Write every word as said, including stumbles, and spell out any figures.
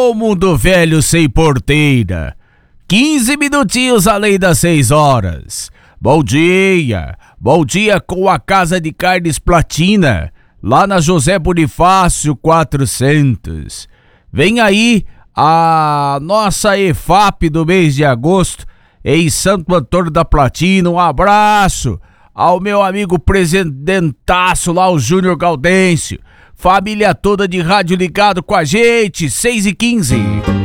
Ô mundo velho sem porteira, quinze minutinhos além das seis horas. Bom dia, bom dia com a Casa de Carnes Platina, lá na José Bonifácio quatrocentos. Vem aí a nossa E F A P do mês de agosto em Santo Antônio da Platina. Um abraço ao meu amigo presidentaço lá, o Júnior Gaudêncio. Família toda de rádio ligado com a gente, seis e quinze.